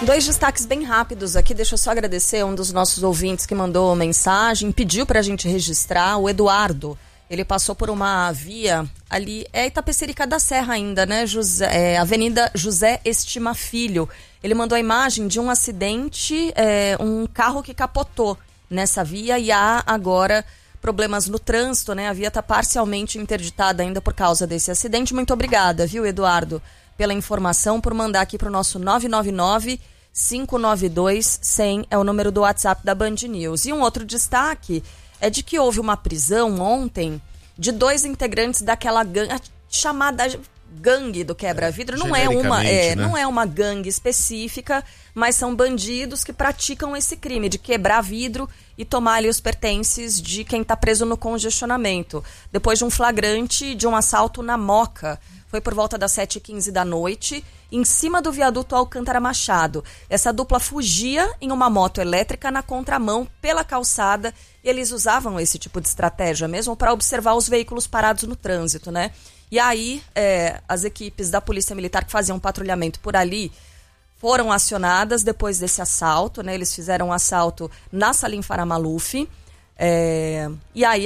Dois destaques bem rápidos aqui, deixa eu só agradecer um dos nossos ouvintes que mandou mensagem, pediu pra gente registrar, o Eduardo. Ele passou por uma via ali, é Itapecerica da Serra ainda, né? Avenida José Estima Filho. Ele mandou a imagem de um acidente, um carro que capotou nessa via e há agora problemas no trânsito, né? A via está parcialmente interditada ainda por causa desse acidente. Muito obrigada, viu, Eduardo, pela informação, por mandar aqui para o nosso 999-592-100, é o número do WhatsApp da Band News. E um outro destaque é de que houve uma prisão ontem de 2 integrantes daquela chamada gangue do quebra-vidro. Não é uma gangue específica, mas são bandidos que praticam esse crime de quebrar vidro e tomar ali os pertences de quem está preso no congestionamento. Depois de um flagrante de um assalto na Moca. Foi por volta das 7h15 da noite, em cima do viaduto Alcântara Machado. Essa dupla fugia em uma moto elétrica na contramão pela calçada e eles usavam esse tipo de estratégia mesmo para observar os veículos parados no trânsito, né? E aí, as equipes da Polícia Militar que faziam patrulhamento por ali foram acionadas depois desse assalto, né? Eles fizeram um assalto na Salim Farah Maluf, e aí